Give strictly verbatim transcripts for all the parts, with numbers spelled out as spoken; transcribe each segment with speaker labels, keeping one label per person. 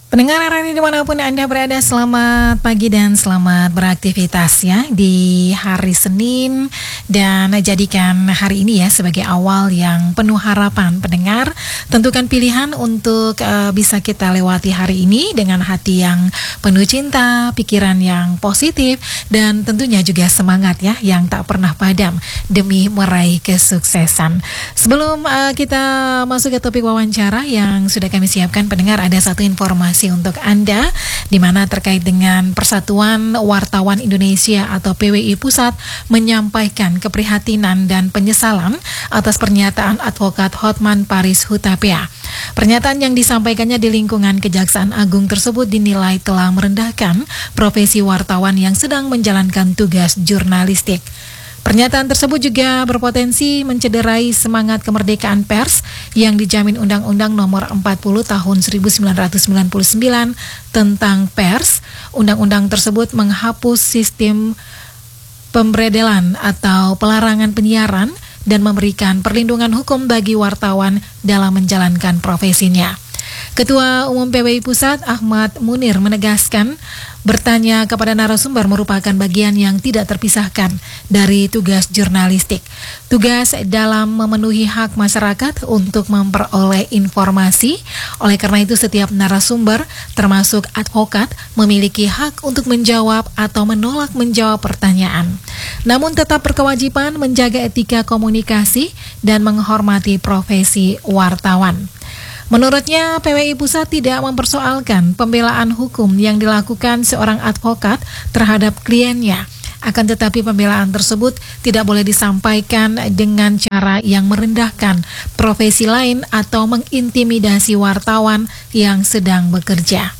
Speaker 1: Pendengar R R I dimanapun Anda berada, selamat pagi dan selamat beraktivitas ya di hari Senin. Dan jadikan hari ini ya sebagai awal yang penuh harapan. Pendengar, tentukan pilihan untuk uh, bisa kita lewati hari ini dengan hati yang penuh cinta, pikiran yang positif, dan tentunya juga semangat ya yang tak pernah padam demi meraih kesuksesan. Sebelum uh, kita masuk ke topik wawancara yang sudah kami siapkan, pendengar, ada satu informasi untuk Anda, di mana terkait dengan Persatuan Wartawan Indonesia atau P W I Pusat menyampaikan keprihatinan dan penyesalan atas pernyataan advokat Hotman Paris Hutapea. Pernyataan yang disampaikannya di lingkungan Kejaksaan Agung tersebut dinilai telah merendahkan profesi wartawan yang sedang menjalankan tugas jurnalistik. Pernyataan tersebut juga berpotensi mencederai semangat kemerdekaan pers yang dijamin Undang-Undang Nomor empat puluh Tahun seribu sembilan ratus sembilan puluh sembilan tentang pers. Undang-undang tersebut menghapus sistem pemberedelan atau pelarangan penyiaran dan memberikan perlindungan hukum bagi wartawan dalam menjalankan profesinya. Ketua Umum P W I Pusat Ahmad Munir menegaskan, bertanya kepada narasumber merupakan bagian yang tidak terpisahkan dari tugas jurnalistik. Tugas dalam memenuhi hak masyarakat untuk memperoleh informasi. Oleh karena itu, setiap narasumber, termasuk advokat, memiliki hak untuk menjawab atau menolak menjawab pertanyaan. Namun tetap berkewajiban menjaga etika komunikasi dan menghormati profesi wartawan. Menurutnya, P W I Pusat tidak mempersoalkan pembelaan hukum yang dilakukan seorang advokat terhadap kliennya. Akan tetapi pembelaan tersebut tidak boleh disampaikan dengan cara yang merendahkan profesi lain atau mengintimidasi wartawan yang sedang bekerja.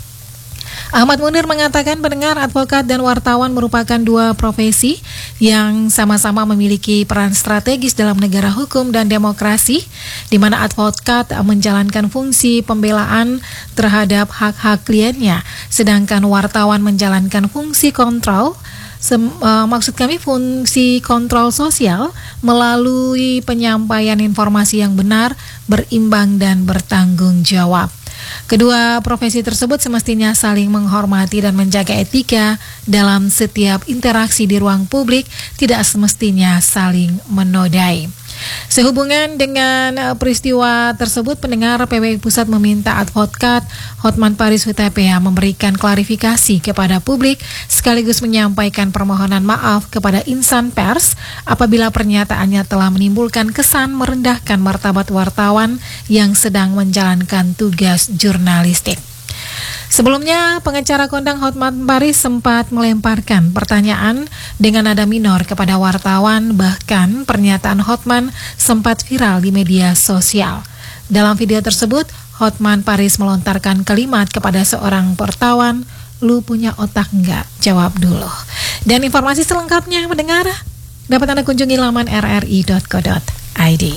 Speaker 1: Ahmad Munir mengatakan pendengar, advokat dan wartawan merupakan dua profesi yang sama-sama memiliki peran strategis dalam negara hukum dan demokrasi, di mana advokat menjalankan fungsi pembelaan terhadap hak-hak kliennya, sedangkan wartawan menjalankan fungsi kontrol, sem- uh, maksud kami fungsi kontrol sosial melalui penyampaian informasi yang benar, berimbang dan bertanggung jawab. Kedua profesi tersebut semestinya saling menghormati dan menjaga etika dalam setiap interaksi di ruang publik, tidak semestinya saling menodai. Sehubungan dengan peristiwa tersebut, pendengar, P W I Pusat meminta advokat Hotman Paris Hutapea memberikan klarifikasi kepada publik sekaligus menyampaikan permohonan maaf kepada insan pers apabila pernyataannya telah menimbulkan kesan merendahkan martabat wartawan yang sedang menjalankan tugas jurnalistik. Sebelumnya, pengacara kondang Hotman Paris sempat melemparkan pertanyaan dengan nada minor kepada wartawan, bahkan pernyataan Hotman sempat viral di media sosial. Dalam video tersebut, Hotman Paris melontarkan kalimat kepada seorang wartawan, "Lu punya otak enggak? Jawab dulu." Dan informasi selengkapnya, mendengar, dapat Anda kunjungi laman r r i dot co dot i d.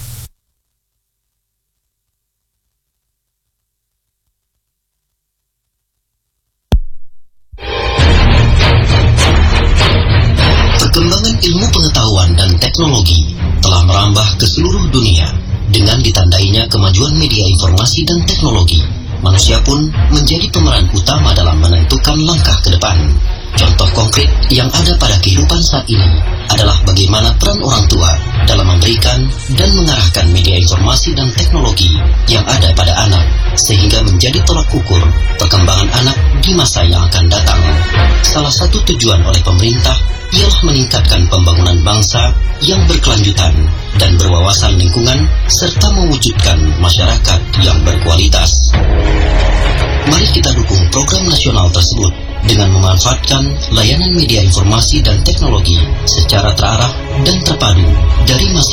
Speaker 2: Perkembangan ilmu pengetahuan dan teknologi telah merambah ke seluruh dunia. Dengan ditandainya kemajuan media informasi dan teknologi, manusia pun menjadi pemeran utama dalam menentukan langkah ke depan. Contoh konkret yang ada pada kehidupan saat ini adalah bagaimana peran orang tua dalam memberikan dan mengarahkan media informasi dan teknologi yang ada pada anak, sehingga menjadi tolak ukur perkembangan anak di masa yang akan datang. Salah satu tujuan oleh pemerintah ialah meningkatkan pembangunan bangsa yang berkelanjutan dan berwawasan lingkungan serta mewujudkan masyarakat yang berkualitas. Mari kita dukung program nasional tersebut dengan memanfaatkan layanan media informasi dan teknologi secara terarah dan terpadu dari masing